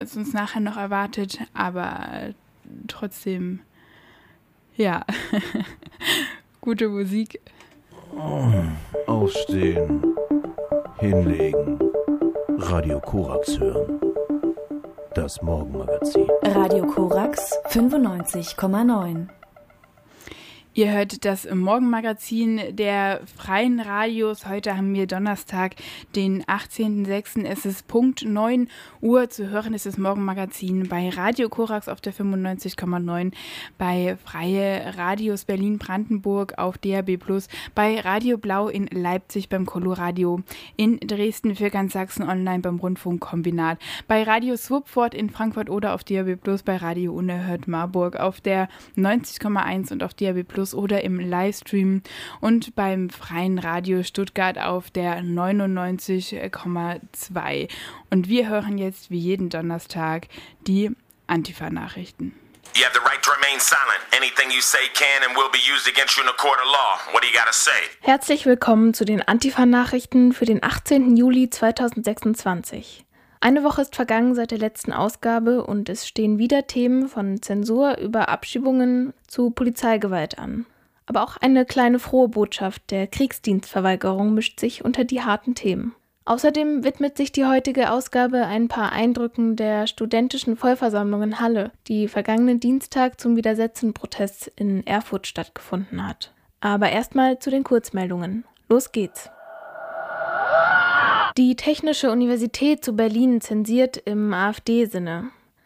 es uns nachher noch erwartet, aber trotzdem, ja, gute Musik. Aufstehen, hinlegen, Radio Korax hören. Das Morgenmagazin. Radio Korax 95,9. Ihr hört das Morgenmagazin der Freien Radios. Heute haben wir Donnerstag, den 18.06. Es ist Punkt 9 Uhr. Zu hören ist das Morgenmagazin bei Radio Korax auf der 95,9, bei Freie Radios Berlin-Brandenburg auf DAB+, bei Radio Blau in Leipzig beim Coloradio, in Dresden für ganz Sachsen online beim Rundfunkkombinat, bei Radio Swupfort in Frankfurt oder auf DAB+, bei Radio Unerhört Marburg auf der 90,1 und auf DAB+ oder im Livestream und beim Freien Radio Stuttgart auf der 99,2. Und wir hören jetzt wie jeden Donnerstag die Antifa-Nachrichten. You have the right to remain silent. Anything you say can and will be used against you in a court of law. What do you gotta say? Herzlich willkommen zu den Antifa-Nachrichten für den 18. Juli 2026. Eine Woche ist vergangen seit der letzten Ausgabe und es stehen wieder Themen von Zensur über Abschiebungen zu Polizeigewalt an. Aber auch eine kleine frohe Botschaft der Kriegsdienstverweigerung mischt sich unter die harten Themen. Außerdem widmet sich die heutige Ausgabe ein paar Eindrücken der studentischen Vollversammlung in Halle, die vergangenen Dienstag zum Widersetzenprotest in Erfurt stattgefunden hat. Aber erstmal zu den Kurzmeldungen. Los geht's! Die Technische Universität zu Berlin zensiert im AfD-Sinne.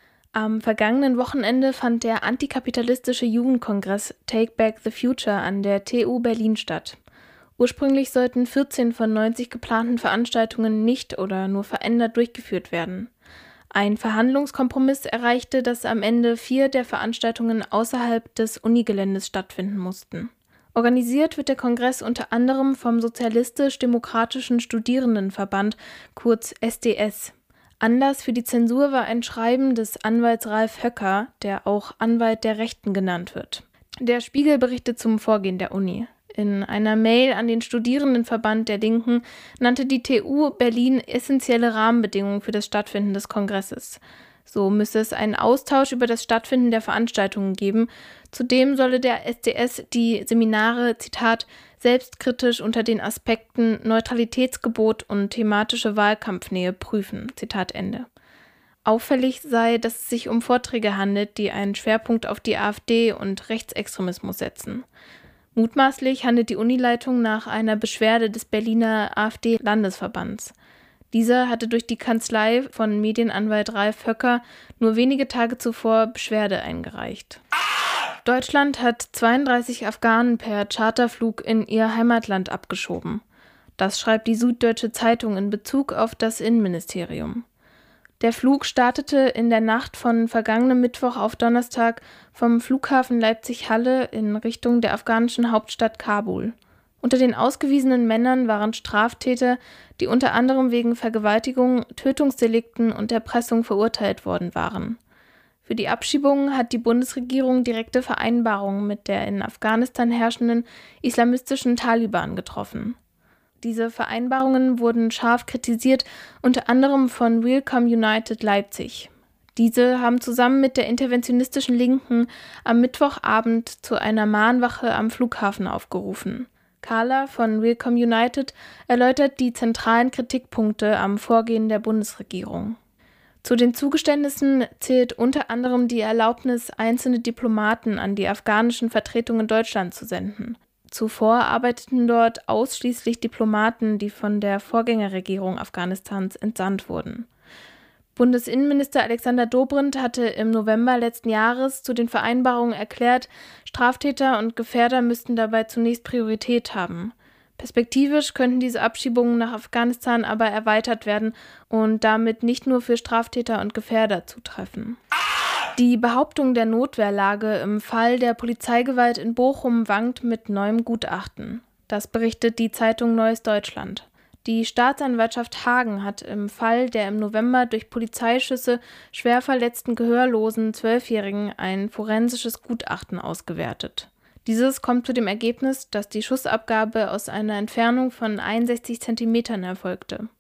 Am vergangenen Wochenende fand der antikapitalistische Jugendkongress Take Back the Future an der TU Berlin statt. Ursprünglich sollten 14 von 90 geplanten Veranstaltungen nicht oder nur verändert durchgeführt werden. Ein Verhandlungskompromiss erreichte, dass am Ende 4 der Veranstaltungen außerhalb des Unigeländes stattfinden mussten. Organisiert wird der Kongress unter anderem vom Sozialistisch-Demokratischen Studierendenverband, kurz SDS. Anlass für die Zensur war ein Schreiben des Anwalts Ralf Höcker, der auch Anwalt der Rechten genannt wird. Der Spiegel berichtet zum Vorgehen der Uni. In einer Mail an den Studierendenverband der Linken nannte die TU Berlin essentielle Rahmenbedingungen für das Stattfinden des Kongresses. So müsse es einen Austausch über das Stattfinden der Veranstaltungen geben. Zudem solle der SDS die Seminare, Zitat, selbstkritisch unter den Aspekten Neutralitätsgebot und thematische Wahlkampfnähe prüfen, Zitat Ende. Auffällig sei, dass es sich um Vorträge handelt, die einen Schwerpunkt auf die AfD und Rechtsextremismus setzen. Mutmaßlich handelt die Unileitung nach einer Beschwerde des Berliner AfD-Landesverbands. Dieser hatte durch die Kanzlei von Medienanwalt Ralf Höcker nur wenige Tage zuvor Beschwerde eingereicht. Deutschland hat 32 Afghanen per Charterflug in ihr Heimatland abgeschoben. Das schreibt die Süddeutsche Zeitung in Bezug auf das Innenministerium. Der Flug startete in der Nacht von vergangenem Mittwoch auf Donnerstag vom Flughafen Leipzig-Halle in Richtung der afghanischen Hauptstadt Kabul. Unter den ausgewiesenen Männern waren Straftäter, die unter anderem wegen Vergewaltigung, Tötungsdelikten und Erpressung verurteilt worden waren. Für die Abschiebung hat die Bundesregierung direkte Vereinbarungen mit der in Afghanistan herrschenden islamistischen Taliban getroffen. Diese Vereinbarungen wurden scharf kritisiert, unter anderem von Welcome United Leipzig. Diese haben zusammen mit der interventionistischen Linken am Mittwochabend zu einer Mahnwache am Flughafen aufgerufen. Carla von Welcome United erläutert die zentralen Kritikpunkte am Vorgehen der Bundesregierung. Zu den Zugeständnissen zählt unter anderem die Erlaubnis, einzelne Diplomaten an die afghanischen Vertretungen in Deutschland zu senden. Zuvor arbeiteten dort ausschließlich Diplomaten, die von der Vorgängerregierung Afghanistans entsandt wurden. Bundesinnenminister Alexander Dobrindt hatte im November letzten Jahres zu den Vereinbarungen erklärt, Straftäter und Gefährder müssten dabei zunächst Priorität haben. Perspektivisch könnten diese Abschiebungen nach Afghanistan aber erweitert werden und damit nicht nur für Straftäter und Gefährder zutreffen. Die Behauptung der Notwehrlage im Fall der Polizeigewalt in Bochum wankt mit neuem Gutachten. Das berichtet die Zeitung Neues Deutschland. Die Staatsanwaltschaft Hagen hat im Fall der im November durch Polizeischüsse schwer verletzten gehörlosen 12-Jährigen ein forensisches Gutachten ausgewertet. Dieses kommt zu dem Ergebnis, dass die Schussabgabe aus einer Entfernung von 61 Zentimetern erfolgte.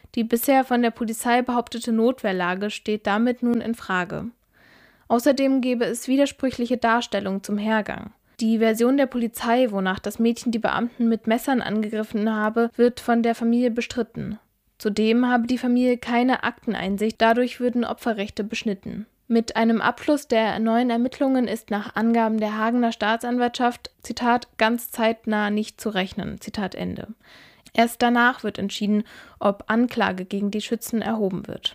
Die bisher von der Polizei behauptete Notwehrlage steht damit nun in Frage. Außerdem gebe es widersprüchliche Darstellungen zum Hergang. Die Version der Polizei, wonach das Mädchen die Beamten mit Messern angegriffen habe, wird von der Familie bestritten. Zudem habe die Familie keine Akteneinsicht, dadurch würden Opferrechte beschnitten. Mit einem Abschluss der neuen Ermittlungen ist nach Angaben der Hagener Staatsanwaltschaft, Zitat, ganz zeitnah nicht zu rechnen, Zitat Ende. Erst danach wird entschieden, ob Anklage gegen die Schützen erhoben wird.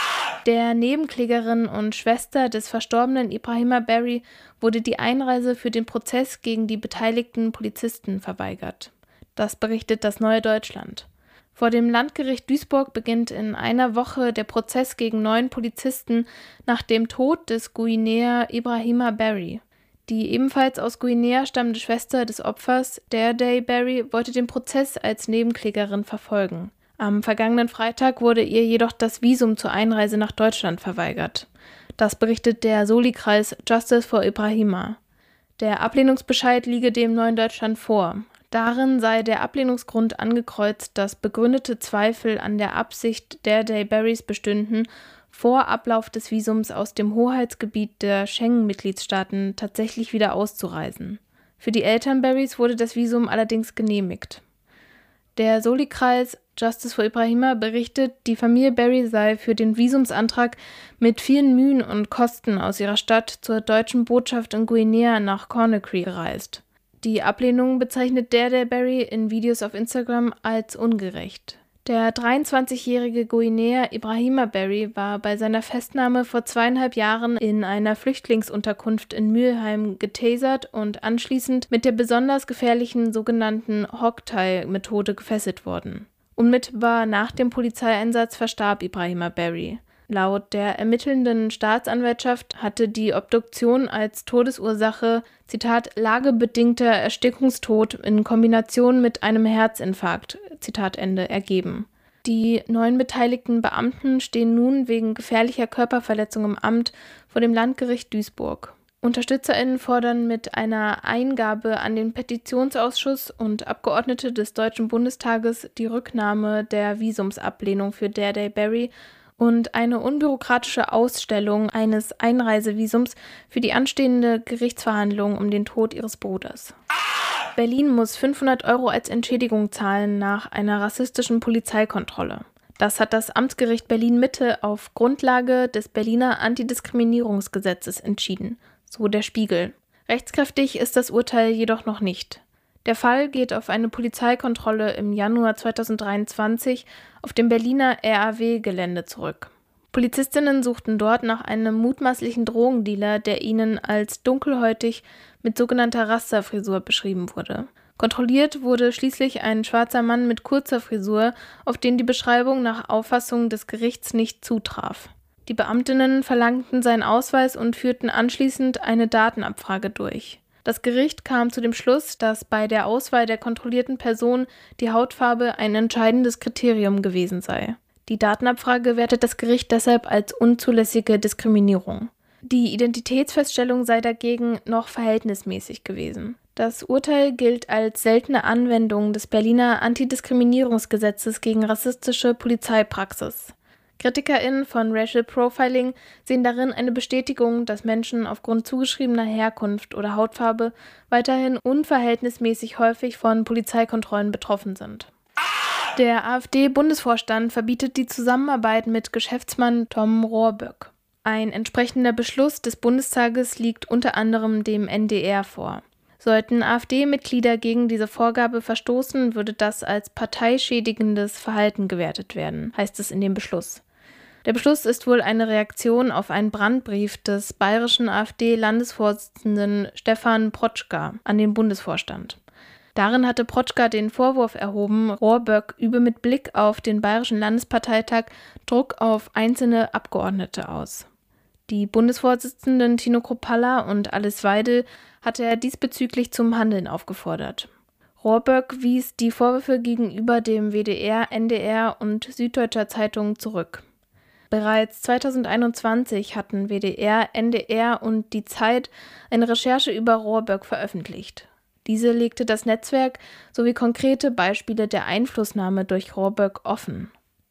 Der Nebenklägerin und Schwester des verstorbenen Ibrahima Berry wurde die Einreise für den Prozess gegen die beteiligten Polizisten verweigert. Das berichtet das Neue Deutschland. Vor dem Landgericht Duisburg beginnt in einer Woche der Prozess gegen 9 Polizisten nach dem Tod des Guinea Ibrahima Berry. Die ebenfalls aus Guinea stammende Schwester des Opfers, Dairday Berry, wollte den Prozess als Nebenklägerin verfolgen. Am vergangenen Freitag wurde ihr jedoch das Visum zur Einreise nach Deutschland verweigert. Das berichtet der Soli-Kreis Justice for Ibrahima. Der Ablehnungsbescheid liege dem Neuen Deutschland vor. Darin sei der Ablehnungsgrund angekreuzt, dass begründete Zweifel an der Absicht Dairday Berrys bestünden, vor Ablauf des Visums aus dem Hoheitsgebiet der Schengen-Mitgliedstaaten tatsächlich wieder auszureisen. Für die Eltern Berrys wurde das Visum allerdings genehmigt. Der Soli-Kreis Justice for Ibrahima berichtet, die Familie Berry sei für den Visumsantrag mit vielen Mühen und Kosten aus ihrer Stadt zur deutschen Botschaft in Guinea nach Conakry gereist. Die Ablehnung bezeichnet Dairday Berry in Videos auf Instagram als ungerecht. Der 23-jährige Guinea Ibrahima Berry war bei seiner Festnahme vor 2,5 Jahren in einer Flüchtlingsunterkunft in Mülheim getasert und anschließend mit der besonders gefährlichen sogenannten Hogtie-Methode gefesselt worden. Unmittelbar nach dem Polizeieinsatz verstarb Ibrahima Berry. Laut der ermittelnden Staatsanwaltschaft hatte die Obduktion als Todesursache, Zitat, lagebedingter Erstickungstod in Kombination mit einem Herzinfarkt, Zitat Ende, ergeben. Die 9 beteiligten Beamten stehen nun wegen gefährlicher Körperverletzung im Amt vor dem Landgericht Duisburg. UnterstützerInnen fordern mit einer Eingabe an den Petitionsausschuss und Abgeordnete des Deutschen Bundestages die Rücknahme der Visumsablehnung für Dairday Berry und eine unbürokratische Ausstellung eines Einreisevisums für die anstehende Gerichtsverhandlung um den Tod ihres Bruders. Berlin muss 500 € als Entschädigung zahlen nach einer rassistischen Polizeikontrolle. Das hat das Amtsgericht Berlin-Mitte auf Grundlage des Berliner Antidiskriminierungsgesetzes entschieden, so der Spiegel. Rechtskräftig ist das Urteil jedoch noch nicht. Der Fall geht auf eine Polizeikontrolle im Januar 2023 auf dem Berliner RAW-Gelände zurück. Polizistinnen suchten dort nach einem mutmaßlichen Drogendealer, der ihnen als dunkelhäutig mit sogenannter Rasterfrisur beschrieben wurde. Kontrolliert wurde schließlich ein schwarzer Mann mit kurzer Frisur, auf den die Beschreibung nach Auffassung des Gerichts nicht zutraf. Die Beamtinnen verlangten seinen Ausweis und führten anschließend eine Datenabfrage durch. Das Gericht kam zu dem Schluss, dass bei der Auswahl der kontrollierten Person die Hautfarbe ein entscheidendes Kriterium gewesen sei. Die Datenabfrage wertet das Gericht deshalb als unzulässige Diskriminierung. Die Identitätsfeststellung sei dagegen noch verhältnismäßig gewesen. Das Urteil gilt als seltene Anwendung des Berliner Antidiskriminierungsgesetzes gegen rassistische Polizeipraxis. KritikerInnen von Racial Profiling sehen darin eine Bestätigung, dass Menschen aufgrund zugeschriebener Herkunft oder Hautfarbe weiterhin unverhältnismäßig häufig von Polizeikontrollen betroffen sind. Der AfD-Bundesvorstand verbietet die Zusammenarbeit mit Geschäftsmann Tom Rohrböck. Ein entsprechender Beschluss des Bundestages liegt unter anderem dem NDR vor. Sollten AfD-Mitglieder gegen diese Vorgabe verstoßen, würde das als parteischädigendes Verhalten gewertet werden, heißt es in dem Beschluss. Der Beschluss ist wohl eine Reaktion auf einen Brandbrief des bayerischen AfD-Landesvorsitzenden Stefan Protschka an den Bundesvorstand. Darin hatte Protschka den Vorwurf erhoben, Rohrböck übe mit Blick auf den bayerischen Landesparteitag Druck auf einzelne Abgeordnete aus. Die Bundesvorsitzenden Tino Kruppalla und Alice Weidel hatte er diesbezüglich zum Handeln aufgefordert. Rohrböck wies die Vorwürfe gegenüber dem WDR, NDR und Süddeutscher Zeitung zurück. Bereits 2021 hatten WDR, NDR und Die Zeit eine Recherche über Rohrböck veröffentlicht. Diese legte das Netzwerk sowie konkrete Beispiele der Einflussnahme durch Rohrböck offen.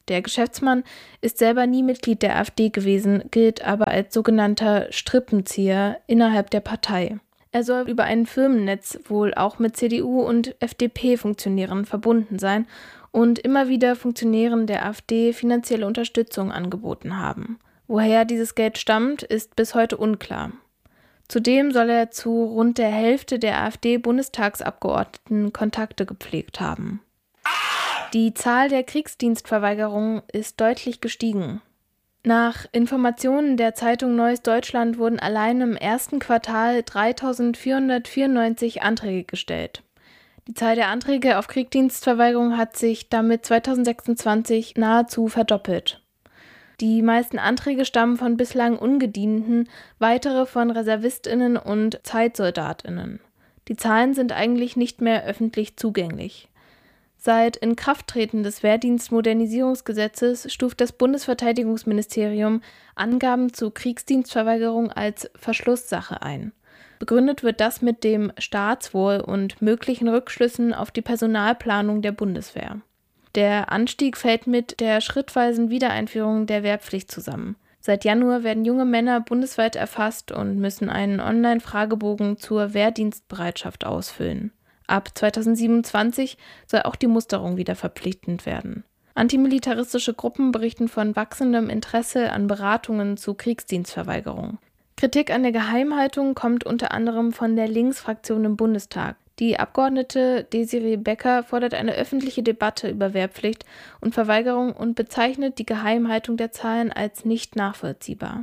Der Geschäftsmann ist selber nie Mitglied der AfD gewesen, gilt aber als sogenannter Strippenzieher innerhalb der Partei. Er soll über ein Firmennetz wohl auch mit CDU und FDP-Funktionären verbunden sein und immer wieder Funktionären der AfD finanzielle Unterstützung angeboten haben. Woher dieses Geld stammt, ist bis heute unklar. Zudem soll er zu rund der Hälfte der AfD-Bundestagsabgeordneten Kontakte gepflegt haben. Die Zahl der Kriegsdienstverweigerungen ist deutlich gestiegen. Nach Informationen der Zeitung Neues Deutschland wurden allein im ersten Quartal 3.494 Anträge gestellt. Die Zahl der Anträge auf Kriegsdienstverweigerung hat sich damit 2026 nahezu verdoppelt. Die meisten Anträge stammen von bislang Ungedienten, weitere von ReservistInnen und ZeitsoldatInnen. Die Zahlen sind eigentlich nicht mehr öffentlich zugänglich. Seit Inkrafttreten des Wehrdienstmodernisierungsgesetzes stuft das Bundesverteidigungsministerium Angaben zu Kriegsdienstverweigerung als Verschlusssache ein. Begründet wird das mit dem Staatswohl und möglichen Rückschlüssen auf die Personalplanung der Bundeswehr. Der Anstieg fällt mit der schrittweisen Wiedereinführung der Wehrpflicht zusammen. Seit Januar werden junge Männer bundesweit erfasst und müssen einen Online-Fragebogen zur Wehrdienstbereitschaft ausfüllen. Ab 2027 soll auch die Musterung wieder verpflichtend werden. Antimilitaristische Gruppen berichten von wachsendem Interesse an Beratungen zu Kriegsdienstverweigerung. Kritik an der Geheimhaltung kommt unter anderem von der Linksfraktion im Bundestag. Die Abgeordnete Desiree Becker fordert eine öffentliche Debatte über Wehrpflicht und Verweigerung und bezeichnet die Geheimhaltung der Zahlen als nicht nachvollziehbar.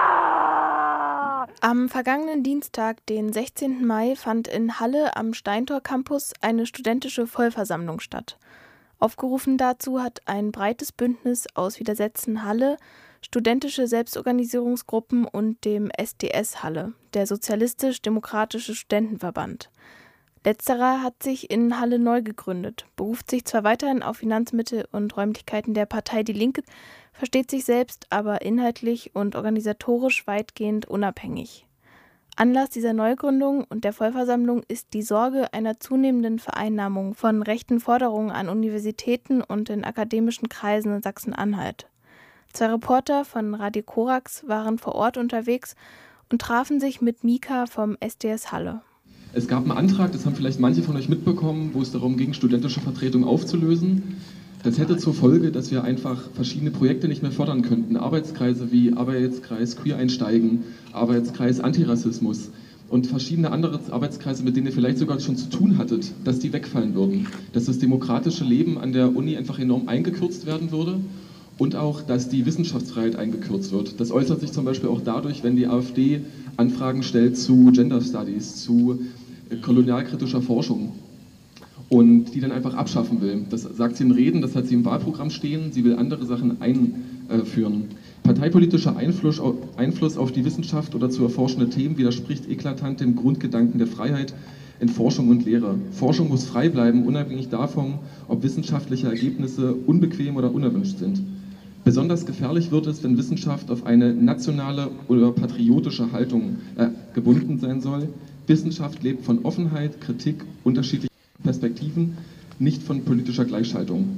Am vergangenen Dienstag, den 16. Mai, fand in Halle am Steintor-Campus eine studentische Vollversammlung statt. Aufgerufen dazu hat ein breites Bündnis aus Widersetzen Halle, studentische Selbstorganisierungsgruppen und dem SDS Halle, der Sozialistisch-Demokratische Studentenverband. Letzterer hat sich in Halle neu gegründet, beruft sich zwar weiterhin auf Finanzmittel und Räumlichkeiten der Partei Die Linke, versteht sich selbst aber inhaltlich und organisatorisch weitgehend unabhängig. Anlass dieser Neugründung und der Vollversammlung ist die Sorge einer zunehmenden Vereinnahmung von rechten Forderungen an Universitäten und in akademischen Kreisen in Sachsen-Anhalt. 2 Reporter von Radio Korax waren vor Ort unterwegs und trafen sich mit Mika vom SDS Halle. Es gab einen Antrag, das haben vielleicht manche von euch mitbekommen, wo es darum ging, studentische Vertretung aufzulösen. Das hätte zur Folge, dass wir einfach verschiedene Projekte nicht mehr fördern könnten. Arbeitskreise wie Arbeitskreis Queer-Einsteigen, Arbeitskreis Antirassismus und verschiedene andere Arbeitskreise, mit denen ihr vielleicht sogar schon zu tun hattet, dass die wegfallen würden. Dass das demokratische Leben an der Uni einfach enorm eingekürzt werden würde und auch, dass die Wissenschaftsfreiheit eingekürzt wird. Das äußert sich zum Beispiel auch dadurch, wenn die AfD Anfragen stellt zu Gender Studies, zu kolonialkritischer Forschung und die dann einfach abschaffen will. Das sagt sie in Reden, das hat sie im Wahlprogramm stehen, sie will andere Sachen einführen. Parteipolitischer Einfluss auf die Wissenschaft oder zu erforschende Themen widerspricht eklatant dem Grundgedanken der Freiheit in Forschung und Lehre. Forschung muss frei bleiben, unabhängig davon, ob wissenschaftliche Ergebnisse unbequem oder unerwünscht sind. Besonders gefährlich wird es, wenn Wissenschaft auf eine nationale oder patriotische Haltung gebunden sein soll. Wissenschaft lebt von Offenheit, Kritik, unterschiedlichen Perspektiven, nicht von politischer Gleichschaltung.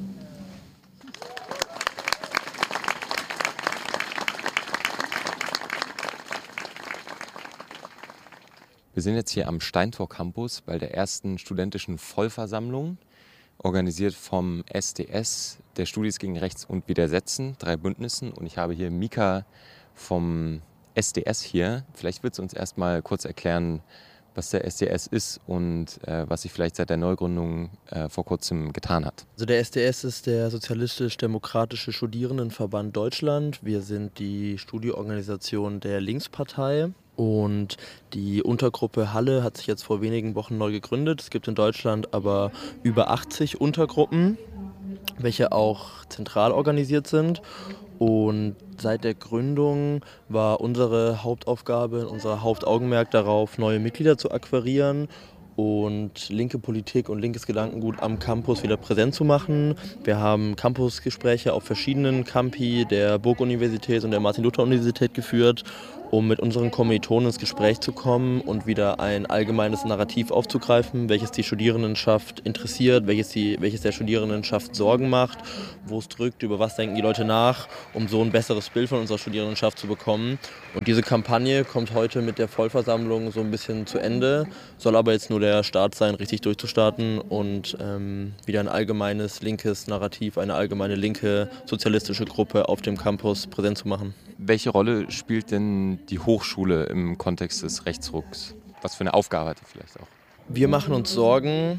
Wir sind jetzt hier am Steintor Campus bei der ersten studentischen Vollversammlung, organisiert vom SDS, der Studis gegen Rechts und Widersetzen, 3 Bündnissen. Und ich habe hier Mika vom SDS hier. Vielleicht willst du uns erstmal kurz erklären, was der SDS ist und was sich vielleicht seit der Neugründung vor kurzem getan hat. Also der SDS ist der Sozialistisch-Demokratische Studierendenverband Deutschland. Wir sind die Studieorganisation der Linkspartei. Und die Untergruppe Halle hat sich jetzt vor wenigen Wochen neu gegründet. Es gibt in Deutschland aber über 80 Untergruppen, welche auch zentral organisiert sind. Und seit der Gründung war unsere Hauptaufgabe, unser Hauptaugenmerk darauf, neue Mitglieder zu akquirieren und linke Politik und linkes Gedankengut am Campus wieder präsent zu machen. Wir haben Campusgespräche auf verschiedenen Campi der Burg-Universität und der Martin-Luther-Universität geführt um mit unseren Kommilitonen ins Gespräch zu kommen und wieder ein allgemeines Narrativ aufzugreifen, welches die Studierendenschaft interessiert, welches der Studierendenschaft Sorgen macht, wo es drückt, über was denken die Leute nach, um so ein besseres Bild von unserer Studierendenschaft zu bekommen. Und diese Kampagne kommt heute mit der Vollversammlung so ein bisschen zu Ende, soll aber jetzt nur der Start sein, richtig durchzustarten und wieder ein allgemeines linkes Narrativ, eine allgemeine linke sozialistische Gruppe auf dem Campus präsent zu machen. Welche Rolle spielt denn die Hochschule im Kontext des Rechtsrucks? Was für eine Aufgabe hat die vielleicht auch? Wir machen uns Sorgen,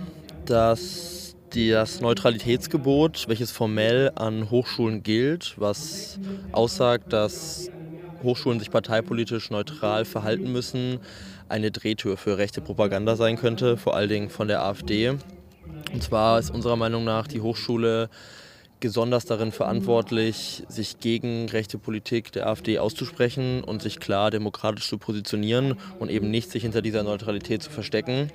dass das Neutralitätsgebot, welches formell an Hochschulen gilt, was aussagt, dass Hochschulen sich parteipolitisch neutral verhalten müssen, eine Drehtür für rechte Propaganda sein könnte, vor allen Dingen von der AfD. Und zwar ist unserer Meinung nach die Hochschule besonders darin verantwortlich, sich gegen rechte Politik der AfD auszusprechen und sich klar demokratisch zu positionieren und eben nicht sich hinter dieser Neutralität zu verstecken.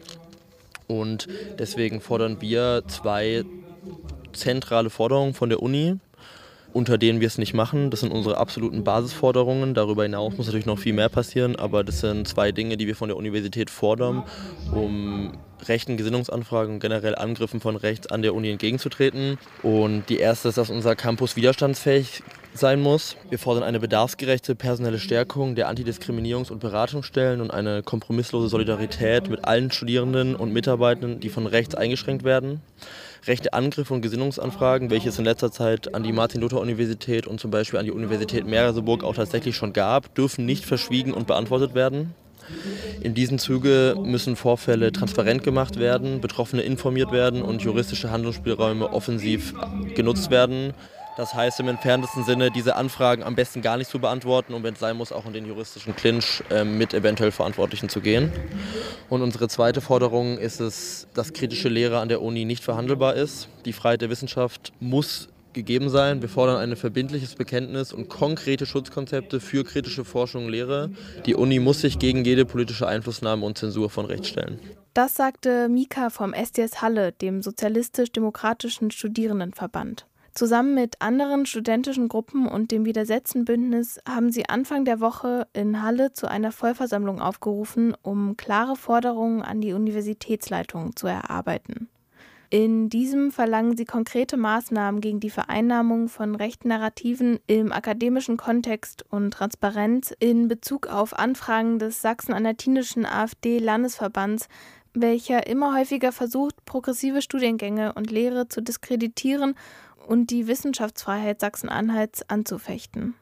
Und deswegen fordern wir 2 zentrale Forderungen von der Uni, unter denen wir es nicht machen. Das sind unsere absoluten Basisforderungen. Darüber hinaus muss natürlich noch viel mehr passieren, aber das sind 2 Dinge, die wir von der Universität fordern, um rechten Gesinnungsanfragen und generell Angriffen von rechts an der Uni entgegenzutreten. Und die erste ist, dass unser Campus widerstandsfähig sein muss. Wir fordern eine bedarfsgerechte personelle Stärkung der Antidiskriminierungs- und Beratungsstellen und eine kompromisslose Solidarität mit allen Studierenden und Mitarbeitenden, die von rechts eingeschränkt werden. Rechte Angriffe und Gesinnungsanfragen, welche es in letzter Zeit an die Martin-Luther-Universität und zum Beispiel an die Universität Merseburg auch tatsächlich schon gab, dürfen nicht verschwiegen und beantwortet werden. In diesem Zuge müssen Vorfälle transparent gemacht werden, Betroffene informiert werden und juristische Handlungsspielräume offensiv genutzt werden. Das heißt im entferntesten Sinne, diese Anfragen am besten gar nicht zu beantworten und wenn es sein muss, auch in den juristischen Clinch mit eventuell Verantwortlichen zu gehen. Und unsere zweite Forderung ist es, dass kritische Lehre an der Uni nicht verhandelbar ist. Die Freiheit der Wissenschaft muss gegeben sein. Wir fordern ein verbindliches Bekenntnis und konkrete Schutzkonzepte für kritische Forschung und Lehre. Die Uni muss sich gegen jede politische Einflussnahme und Zensur von rechts stellen. Das sagte Mika vom SDS Halle, dem Sozialistisch-Demokratischen Studierendenverband. Zusammen mit anderen studentischen Gruppen und dem Widersetzen-Bündnis haben sie Anfang der Woche in Halle zu einer Vollversammlung aufgerufen, um klare Forderungen an die Universitätsleitung zu erarbeiten. In diesem verlangen sie konkrete Maßnahmen gegen die Vereinnahmung von rechten Narrativen im akademischen Kontext und Transparenz in Bezug auf Anfragen des sachsen-anhaltinischen AfD-Landesverbands, welcher immer häufiger versucht, progressive Studiengänge und Lehre zu diskreditieren und die Wissenschaftsfreiheit Sachsen-Anhalts anzufechten.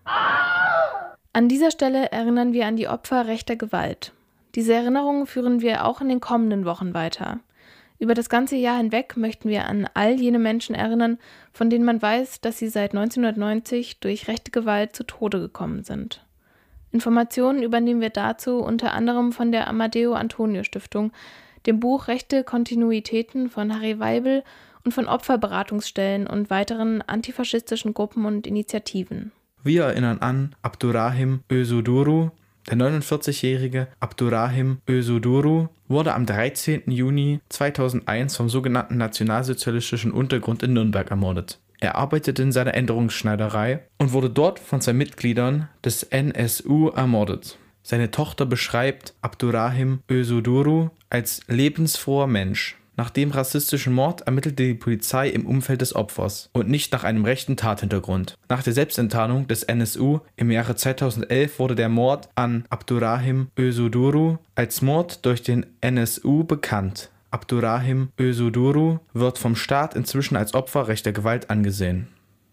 An dieser Stelle erinnern wir an die Opfer rechter Gewalt. Diese Erinnerungen führen wir auch in den kommenden Wochen weiter. Über das ganze Jahr hinweg möchten wir an all jene Menschen erinnern, von denen man weiß, dass sie seit 1990 durch rechte Gewalt zu Tode gekommen sind. Informationen übernehmen wir dazu unter anderem von der Amadeo Antonio Stiftung, dem Buch Rechte Kontinuitäten von Harry Weibel und von Opferberatungsstellen und weiteren antifaschistischen Gruppen und Initiativen. Wir erinnern an Abdurrahim Özuduru. Der 49-jährige Abdurrahim Özuduru wurde am 13. Juni 2001 vom sogenannten nationalsozialistischen Untergrund in Nürnberg ermordet. Er arbeitete in seiner Änderungsschneiderei und wurde dort von 2 Mitgliedern des NSU ermordet. Seine Tochter beschreibt Abdurrahim Özuduru als lebensfroher Mensch. Nach dem rassistischen Mord ermittelte die Polizei im Umfeld des Opfers und nicht nach einem rechten Tathintergrund. Nach der Selbstenttarnung des NSU im Jahre 2011 wurde der Mord an Abdurrahim Özuduru als Mord durch den NSU bekannt. Abdurrahim Özuduru wird vom Staat inzwischen als Opfer rechter Gewalt angesehen.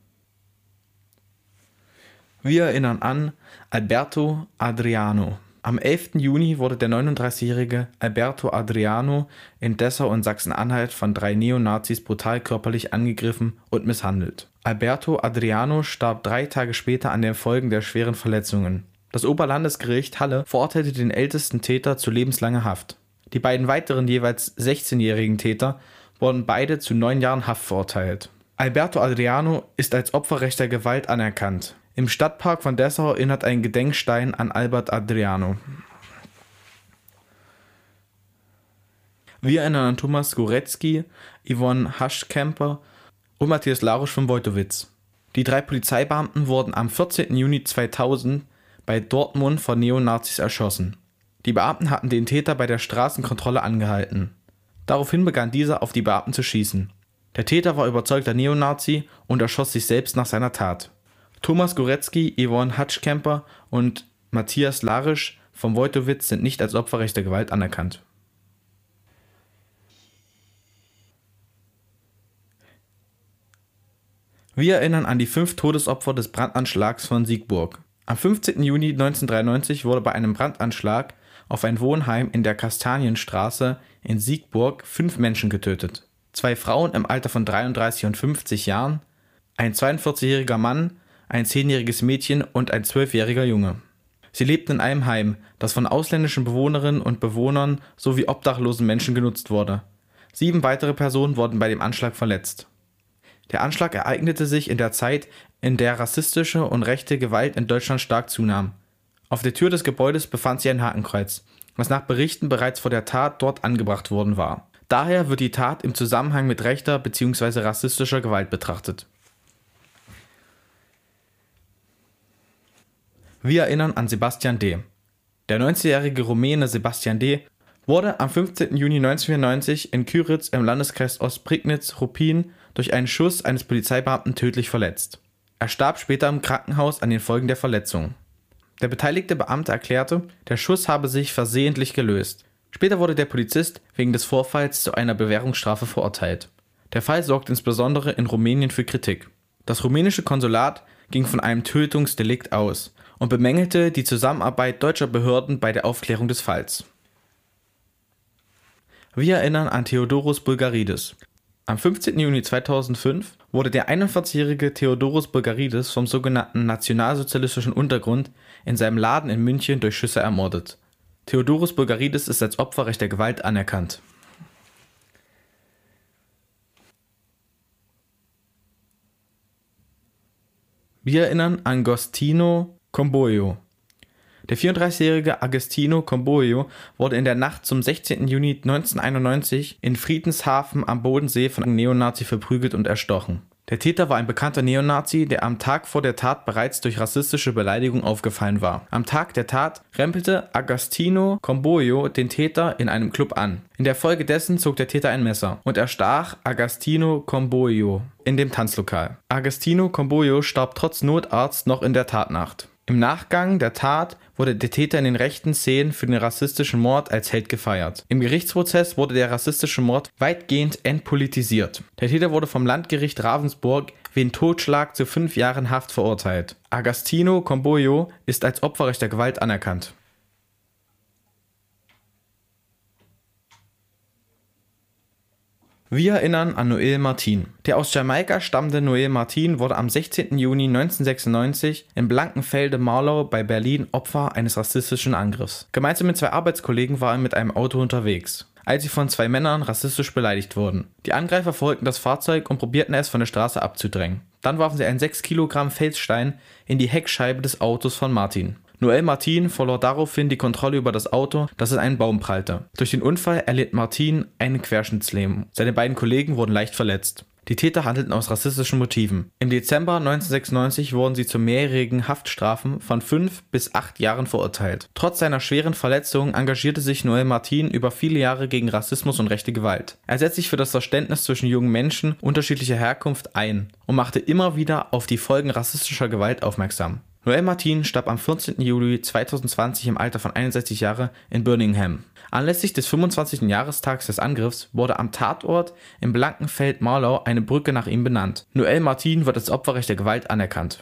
Wir erinnern an Alberto Adriano. Am 11. Juni wurde der 39-jährige Alberto Adriano in Dessau und Sachsen-Anhalt von 3 Neonazis brutal körperlich angegriffen und misshandelt. Alberto Adriano starb 3 Tage später an den Folgen der schweren Verletzungen. Das Oberlandesgericht Halle verurteilte den ältesten Täter zu lebenslanger Haft. Die beiden weiteren jeweils 16-jährigen Täter wurden beide zu 9 Jahren Haft verurteilt. Alberto Adriano ist als Opfer rechter Gewalt anerkannt. Im Stadtpark von Dessau erinnert ein Gedenkstein an Albert Adriano. Wir erinnern an Thomas Goretzky, Yvonne Haschkemper und Matthias Larusch von Wojtowitz. Die 3 Polizeibeamten wurden am 14. Juni 2000 bei Dortmund von Neonazis erschossen. Die Beamten hatten den Täter bei der Straßenkontrolle angehalten. Daraufhin begann dieser auf die Beamten zu schießen. Der Täter war überzeugter Neonazi und erschoss sich selbst nach seiner Tat. Thomas Goretzky, Yvonne Hatschkemper und Matthias Larisch vom Wojtowitz sind nicht als Opfer rechter Gewalt anerkannt. Wir erinnern an die 5 Todesopfer des Brandanschlags von Siegburg. Am 15. Juni 1993 wurde bei einem Brandanschlag auf ein Wohnheim in der Kastanienstraße in Siegburg 5 Menschen getötet. 2 Frauen im Alter von 33 und 50 Jahren, ein 42-jähriger Mann, ein 10-jähriges Mädchen und ein 12-jähriger Junge. Sie lebten in einem Heim, das von ausländischen Bewohnerinnen und Bewohnern sowie obdachlosen Menschen genutzt wurde. 7 weitere Personen wurden bei dem Anschlag verletzt. Der Anschlag ereignete sich in der Zeit, in der rassistische und rechte Gewalt in Deutschland stark zunahm. Auf der Tür des Gebäudes befand sich ein Hakenkreuz, was nach Berichten bereits vor der Tat dort angebracht worden war. Daher wird die Tat im Zusammenhang mit rechter bzw. rassistischer Gewalt betrachtet. Wir erinnern an Sebastian D. Der 19-jährige Rumäne Sebastian D. wurde am 15. Juni 1994 in Kyritz im Landeskreis Ostprignitz-Ruppin durch einen Schuss eines Polizeibeamten tödlich verletzt. Er starb später im Krankenhaus an den Folgen der Verletzung. Der beteiligte Beamte erklärte, der Schuss habe sich versehentlich gelöst. Später wurde der Polizist wegen des Vorfalls zu einer Bewährungsstrafe verurteilt. Der Fall sorgte insbesondere in Rumänien für Kritik. Das rumänische Konsulat ging von einem Tötungsdelikt aus und bemängelte die Zusammenarbeit deutscher Behörden bei der Aufklärung des Falls. Wir erinnern an Theodoros Bulgaridis. Am 15. Juni 2005 wurde der 41-jährige Theodoros Bulgaridis vom sogenannten nationalsozialistischen Untergrund in seinem Laden in München durch Schüsse ermordet. Theodoros Bulgaridis ist als Opfer rechter Gewalt anerkannt. Wir erinnern an Agostino Comboio. Der 34-jährige Agostino Comboio wurde in der Nacht zum 16. Juni 1991 in Friedenshafen am Bodensee von einem Neonazi verprügelt und erstochen. Der Täter war ein bekannter Neonazi, der am Tag vor der Tat bereits durch rassistische Beleidigung aufgefallen war. Am Tag der Tat rempelte Agostino Comboio den Täter in einem Club an. In der Folge dessen zog der Täter ein Messer und erstach Agostino Comboio in dem Tanzlokal. Agostino Comboio starb trotz Notarzt noch in der Tatnacht. Im Nachgang der Tat wurde der Täter in den rechten Szenen für den rassistischen Mord als Held gefeiert. Im Gerichtsprozess wurde der rassistische Mord weitgehend entpolitisiert. Der Täter wurde vom Landgericht Ravensburg wegen Totschlag zu 5 Jahren Haft verurteilt. Agostino Comboio ist als Opfer rechter Gewalt anerkannt. Wir erinnern an Noel Martin. Der aus Jamaika stammende Noel Martin wurde am 16. Juni 1996 in Blankenfelde-Marlau bei Berlin Opfer eines rassistischen Angriffs. Gemeinsam mit 2 Arbeitskollegen war er mit einem Auto unterwegs, als sie von 2 Männern rassistisch beleidigt wurden. Die Angreifer verfolgten das Fahrzeug und probierten es von der Straße abzudrängen. Dann warfen sie einen 6 Kilogramm Felsstein in die Heckscheibe des Autos von Martin. Noel Martin verlor daraufhin die Kontrolle über das Auto, das in einen Baum prallte. Durch den Unfall erlitt Martin eine Querschnittslähmung. Seine beiden Kollegen wurden leicht verletzt. Die Täter handelten aus rassistischen Motiven. Im Dezember 1996 wurden sie zu mehrjährigen Haftstrafen von 5 bis 8 Jahren verurteilt. Trotz seiner schweren Verletzungen engagierte sich Noel Martin über viele Jahre gegen Rassismus und rechte Gewalt. Er setzte sich für das Verständnis zwischen jungen Menschen unterschiedlicher Herkunft ein und machte immer wieder auf die Folgen rassistischer Gewalt aufmerksam. Noel Martin starb am 14. Juli 2020 im Alter von 61 Jahren in Birmingham. Anlässlich des 25. Jahrestags des Angriffs wurde am Tatort in Blankenfeld-Marlau eine Brücke nach ihm benannt. Noel Martin wird als Opfer rechter Gewalt anerkannt.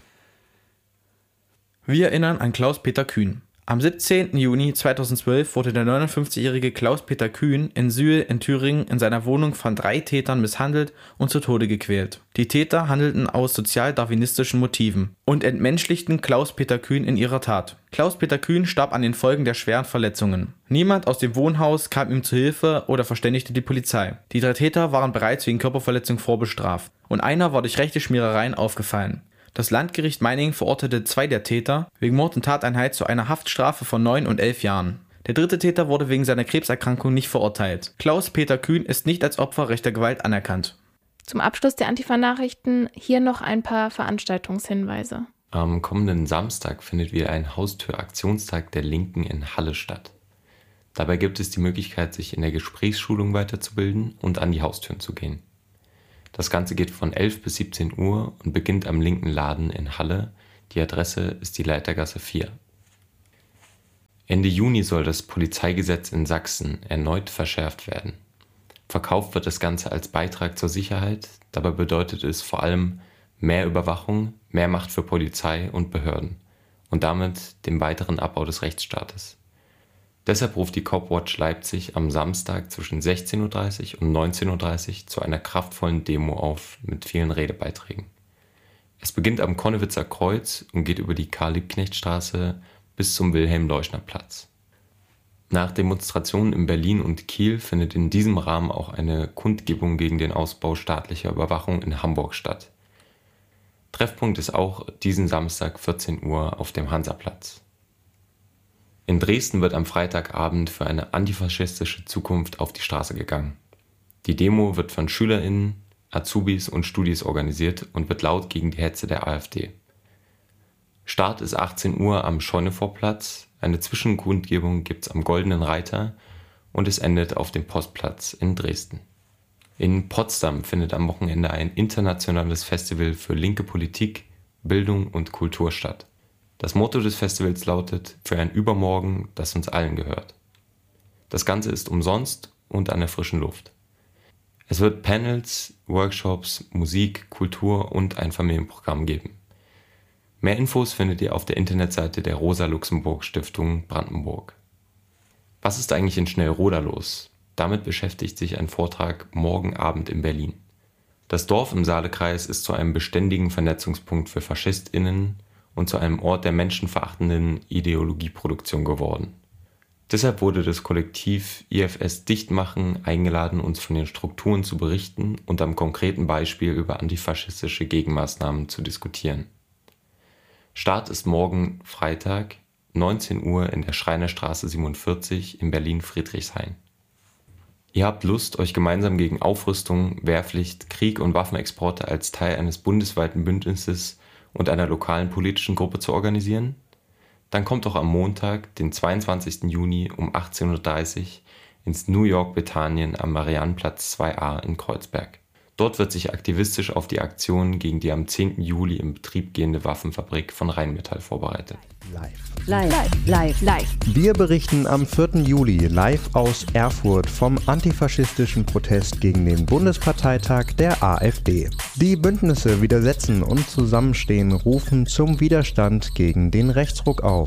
Wir erinnern an Klaus-Peter Kühn. Am 17. Juni 2012 wurde der 59-jährige Klaus-Peter Kühn in Sühl in Thüringen in seiner Wohnung von 3 Tätern misshandelt und zu Tode gequält. Die Täter handelten aus sozialdarwinistischen Motiven und entmenschlichten Klaus-Peter Kühn in ihrer Tat. Klaus-Peter Kühn starb an den Folgen der schweren Verletzungen. Niemand aus dem Wohnhaus kam ihm zu Hilfe oder verständigte die Polizei. Die 3 Täter waren bereits wegen Körperverletzung vorbestraft und einer war durch rechte Schmierereien aufgefallen. Das Landgericht Meiningen verurteilte 2 der Täter wegen Mord und Tateinheit zu einer Haftstrafe von 9 und 11 Jahren. Der 3. Täter wurde wegen seiner Krebserkrankung nicht verurteilt. Klaus-Peter Kühn ist nicht als Opfer rechter Gewalt anerkannt. Zum Abschluss der Antifa-Nachrichten hier noch ein paar Veranstaltungshinweise. Am kommenden Samstag findet wieder ein Haustür-Aktionstag der Linken in Halle statt. Dabei gibt es die Möglichkeit, sich in der Gesprächsschulung weiterzubilden und an die Haustüren zu gehen. Das Ganze geht von 11 bis 17 Uhr und beginnt am linken Laden in Halle. Die Adresse ist die Leitergasse 4. Ende Juni soll das Polizeigesetz in Sachsen erneut verschärft werden. Verkauft wird das Ganze als Beitrag zur Sicherheit. Dabei bedeutet es vor allem mehr Überwachung, mehr Macht für Polizei und Behörden und damit den weiteren Abbau des Rechtsstaates. Deshalb ruft die Copwatch Leipzig am Samstag zwischen 16:30 und 19:30 zu einer kraftvollen Demo auf mit vielen Redebeiträgen. Es beginnt am Konnewitzer Kreuz und geht über die Karl-Liebknecht-Straße bis zum Wilhelm-Leuschner-Platz. Nach Demonstrationen in Berlin und Kiel findet in diesem Rahmen auch eine Kundgebung gegen den Ausbau staatlicher Überwachung in Hamburg statt. Treffpunkt ist auch diesen Samstag 14 Uhr auf dem Hansaplatz. In Dresden wird am Freitagabend für eine antifaschistische Zukunft auf die Straße gegangen. Die Demo wird von SchülerInnen, Azubis und Studis organisiert und wird laut gegen die Hetze der AfD. Start ist 18 Uhr am Scheunevorplatz, eine Zwischenkundgebung gibt's am Goldenen Reiter und es endet auf dem Postplatz in Dresden. In Potsdam findet am Wochenende ein internationales Festival für linke Politik, Bildung und Kultur statt. Das Motto des Festivals lautet: Für ein Übermorgen, das uns allen gehört. Das Ganze ist umsonst und an der frischen Luft. Es wird Panels, Workshops, Musik, Kultur und ein Familienprogramm geben. Mehr Infos findet ihr auf der Internetseite der Rosa-Luxemburg-Stiftung Brandenburg. Was ist eigentlich in Schnellroda los? Damit beschäftigt sich ein Vortrag morgen Abend in Berlin. Das Dorf im Saalekreis ist zu einem beständigen Vernetzungspunkt für FaschistInnen und zu einem Ort der menschenverachtenden Ideologieproduktion geworden. Deshalb wurde das Kollektiv IFS Dichtmachen eingeladen, uns von den Strukturen zu berichten und am konkreten Beispiel über antifaschistische Gegenmaßnahmen zu diskutieren. Start ist morgen Freitag, 19 Uhr in der Schreinerstraße 47 in Berlin-Friedrichshain. Ihr habt Lust, euch gemeinsam gegen Aufrüstung, Wehrpflicht, Krieg und Waffenexporte als Teil eines bundesweiten Bündnisses und einer lokalen politischen Gruppe zu organisieren? Dann kommt doch am Montag, den 22. Juni um 18:30 Uhr ins New York Bethanien am Mariannenplatz 2a in Kreuzberg. Dort wird sich aktivistisch auf die Aktion gegen die am 10. Juli in Betrieb gehende Waffenfabrik von Rheinmetall vorbereitet. Live. Wir berichten am 4. Juli live aus Erfurt vom antifaschistischen Protest gegen den Bundesparteitag der AfD. Die Bündnisse widersetzen und Zusammenstehen rufen zum Widerstand gegen den Rechtsruck auf.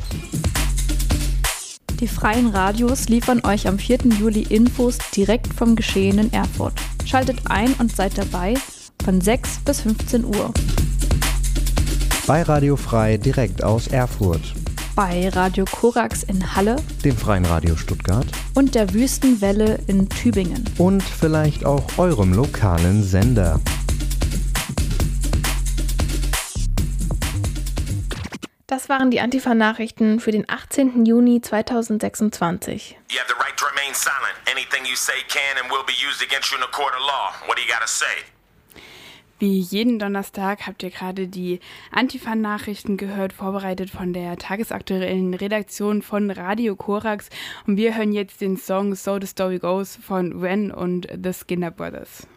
Die freien Radios liefern euch am 4. Juli Infos direkt vom Geschehen in Erfurt. Schaltet ein und seid dabei von 6 bis 15 Uhr. Bei Radio Frei direkt aus Erfurt. Bei Radio Korax in Halle. Dem Freien Radio Stuttgart. Und der Wüstenwelle in Tübingen. Und vielleicht auch eurem lokalen Sender. Das waren die Antifa-Nachrichten für den 18. Juni 2026. You have the right to remain silent. Anything you say can and will be used against you in a court of law. What do you gotta say? Wie jeden Donnerstag habt ihr gerade die Antifa-Nachrichten gehört, vorbereitet von der tagesaktuellen Redaktion von Radio Korax. Und wir hören jetzt den Song So the Story Goes von Ren und The Skinner Brothers.